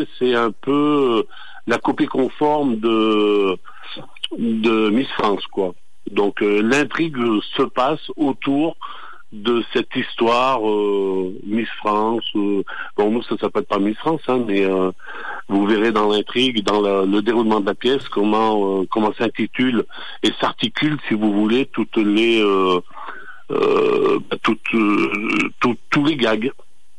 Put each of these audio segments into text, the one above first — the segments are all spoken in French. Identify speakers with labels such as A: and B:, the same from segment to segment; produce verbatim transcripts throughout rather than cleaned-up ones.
A: voulez, c'est un peu la copie conforme de de Miss France, quoi. Donc euh, l'intrigue se passe autour de cette histoire euh, Miss France. Euh, bon, nous ça s'appelle pas Miss France, hein, mais euh, vous verrez dans l'intrigue, dans la, le déroulement de la pièce, comment euh, comment s'intitule et s'articule, si vous voulez, toutes les euh, euh, toutes euh, tout, tous les gags.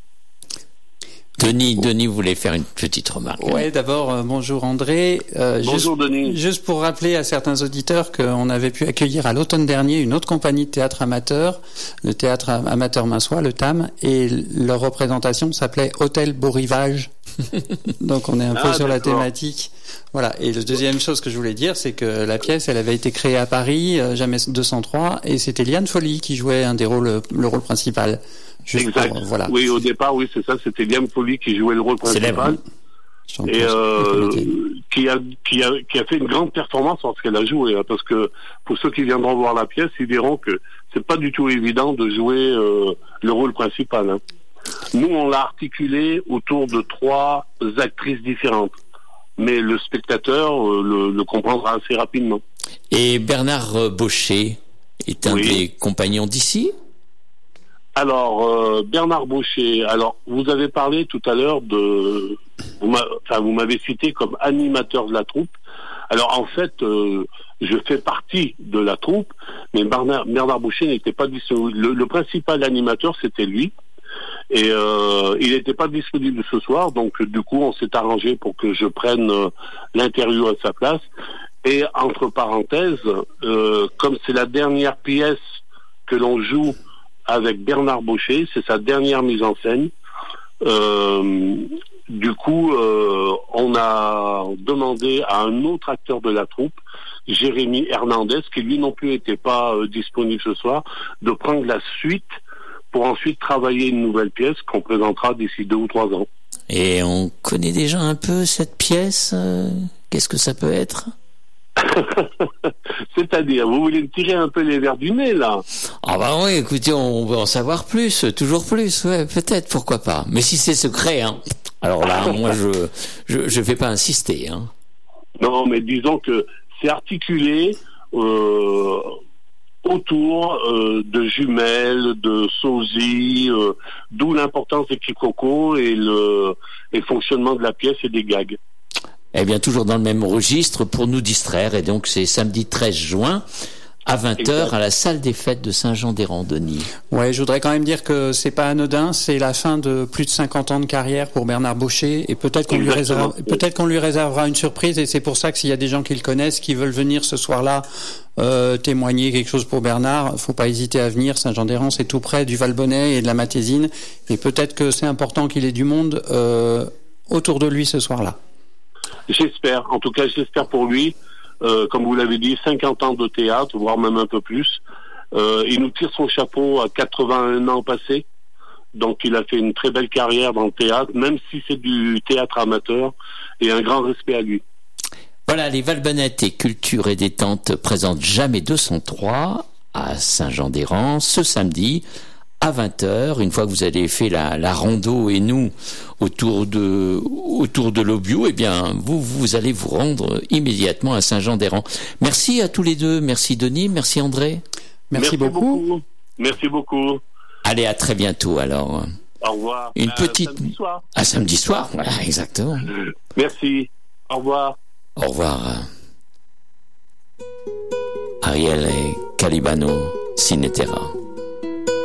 B: Denis, Denis voulait faire une petite remarque.
C: Ouais, d'abord, euh, bonjour André. Euh,
A: bonjour
C: juste,
A: Denis.
C: Juste pour rappeler à certains auditeurs qu'on avait pu accueillir à l'automne dernier une autre compagnie de théâtre amateur, le théâtre amateur Massois, le T A M, et leur représentation s'appelait Hôtel Beau Rivage. Donc on est un ah, peu sur d'accord. la thématique. Voilà. Et la deuxième chose que je voulais dire, c'est que la pièce, elle avait été créée à Paris, euh, jamais deux cent trois, et c'était Liane Folly qui jouait un des rôles, le rôle principal. Juste
A: exact.
C: Pour, voilà.
A: Oui, au départ, oui, c'est ça. C'était Liane Folly qui jouait le rôle principal. Et euh, qui a qui a qui a fait une grande performance lorsqu'elle a joué, hein, parce que pour ceux qui viendront voir la pièce, ils verront que c'est pas du tout évident de jouer euh, le rôle principal. Hein. Nous, on l'a articulé autour de trois actrices différentes, mais le spectateur euh, le, le comprendra assez rapidement.
B: Et Bernard Baucher est un oui. des compagnons d'ici.
A: Alors, euh, Bernard Baucher, alors vous avez parlé tout à l'heure de, vous m'a, enfin vous m'avez cité comme animateur de la troupe. Alors en fait, euh, je fais partie de la troupe, mais Bernard, Bernard Baucher n'était pas disponible. Le, le principal animateur, c'était lui, et euh, il n'était pas disponible ce soir, donc du coup on s'est arrangé pour que je prenne euh, l'interview à sa place. Et entre parenthèses, euh, comme c'est la dernière pièce que l'on joue avec Bernard Baucher, c'est sa dernière mise en scène. Euh, du coup, euh, on a demandé à un autre acteur de la troupe, Jérémy Hernandez, qui lui non plus n'était pas euh, disponible ce soir, de prendre la suite pour ensuite travailler une nouvelle pièce qu'on présentera d'ici deux ou trois ans.
B: Et on connaît déjà un peu cette pièce. Euh, qu'est-ce que ça peut être ?
A: C'est-à-dire, vous voulez me tirer un peu les verres du nez, là?
B: Ah bah oui, écoutez, on veut en savoir plus, toujours plus, ouais, peut-être, pourquoi pas. Mais si c'est secret, hein, alors là, moi, je, je, je vais pas insister, hein.
A: Non, mais disons que c'est articulé euh, autour euh, de jumelles, de sosies, euh, d'où l'importance des quiproquos et le, et le fonctionnement de la pièce et des gags.
B: Eh bien, toujours dans le même registre pour nous distraire. Et donc, c'est samedi treize juin à vingt heures à la salle des fêtes de Saint-Jean-des-Rangs, Denis.
C: Ouais, je voudrais quand même dire que c'est pas anodin. C'est la fin de plus de cinquante ans de carrière pour Bernard Baucher. Et peut-être qu'on lui réserve, peut-être qu'on lui réservera une surprise. Et c'est pour ça que s'il y a des gens qui le connaissent, qui veulent venir ce soir-là, euh, témoigner quelque chose pour Bernard, faut pas hésiter à venir. Saint-Jean-des-Rangs, c'est tout près du Valbonnet et de la Matésine. Et peut-être que c'est important qu'il ait du monde, euh, autour de lui ce soir-là.
A: J'espère, en tout cas j'espère pour lui, euh, comme vous l'avez dit, cinquante ans de théâtre, voire même un peu plus. Euh, il nous tire son chapeau à quatre-vingt-un ans passés, donc il a fait une très belle carrière dans le théâtre, même si c'est du théâtre amateur, et un grand respect à lui.
B: Voilà, les Valbonnettes et Culture et Détente présentent Jamais deux cent trois à Saint-Jean-des-Rangs ce samedi à vingt heures, une fois que vous avez fait la, la rando et nous autour de autour de l'Aubiou, eh bien vous vous allez vous rendre immédiatement à Saint-Jean-des-Rangs. Merci à tous les deux, merci Denis, merci André.
C: Merci, merci beaucoup. beaucoup.
A: Merci beaucoup.
B: Allez, à très bientôt alors.
A: Au revoir.
B: Une
A: à
B: petite
A: samedi soir.
B: À samedi soir, voilà, exactement.
A: Merci. Au revoir.
B: Au revoir. Ariel et Calibano Sinetera.